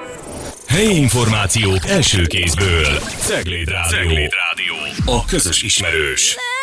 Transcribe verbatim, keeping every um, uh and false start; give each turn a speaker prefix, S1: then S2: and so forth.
S1: Helyi információk első kézből. Cegléd Rádió. Cegléd Rádió. A közös ismerős.